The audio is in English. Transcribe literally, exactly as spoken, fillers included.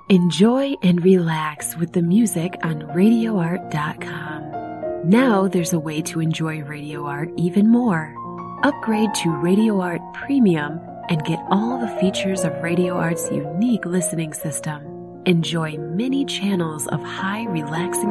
Enjoy and relax with the music on radio art dot com. Now there's a way to enjoy Radio Art even more. Upgrade to Radio Art Premium and get all the features of Radio Art's unique listening system. Enjoy many channels of high, relaxing